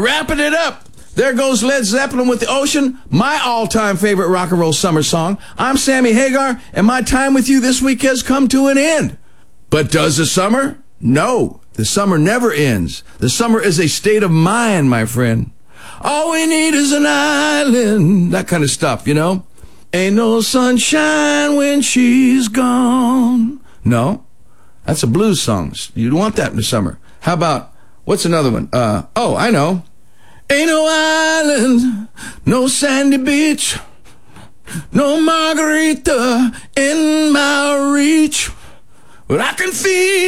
wrapping it up. There goes Led Zeppelin with The Ocean, my all-time favorite rock and roll summer song. I'm Sammy Hagar, and my time with you this week has come to an end. But does the summer? No, the summer never ends. The summer is a state of mind, my friend. All we need is an island, that kind of stuff, you know? Ain't no sunshine when she's gone. No, that's a blues song. You'd want that in the summer. How about, what's another one? Oh, I know. Ain't no island, no sandy beach, no margarita in my reach, but I can feel